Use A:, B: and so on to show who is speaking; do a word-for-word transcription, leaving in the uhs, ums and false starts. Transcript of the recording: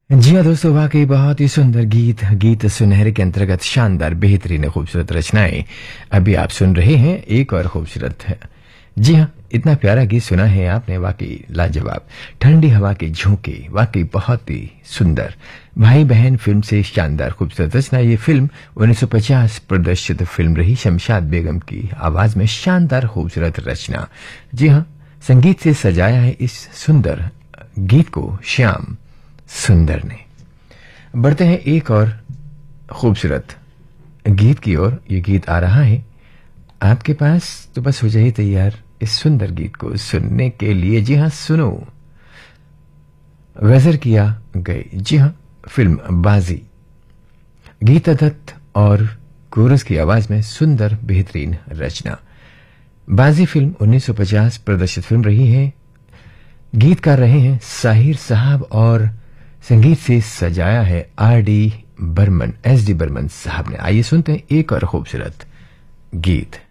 A: जी हाँ दोस्तों, वाकई बहुत ही सुंदर गीत गीत सुनहरे के अंतर्गत शानदार बेहतरीन खूबसूरत रचनाएं अभी आप सुन रहे हैं। एक और खूबसूरत है। जी हाँ, इतना प्यारा गीत सुना है आपने, वाकई लाजवाब। ठंडी हवा के झोंके, वाकई बहुत ही सुंदर। भाई बहन फिल्म से शानदार खूबसूरत रचना। ये फिल्म उन्नीस सौ पचास प्रदर्शित फिल्म रही। शमशाद बेगम की आवाज में शानदार खूबसूरत रचना। जी हाँ, संगीत से सजाया है इस सुंदर गीत को श्याम सुंदर ने। बढ़ते हैं एक और खूबसूरत गीत की ओर। ये गीत आ रहा है आपके पास, तो बस हो जाइए तैयार इस सुंदर गीत को सुनने के लिए। जी हां, सुनो। वजर किया गए। जी हां, फिल्म बाजी। गीता दत्त और कोरस की आवाज में सुंदर बेहतरीन रचना। बाजी फिल्म उन्नीस सौ पचास प्रदर्शित फिल्म रही है। गीतकार रहे हैं साहिर साहब और संगीत से सजाया है R D Burman, S D Burman साहब ने। आइए सुनते हैं एक और खूबसूरत गीत।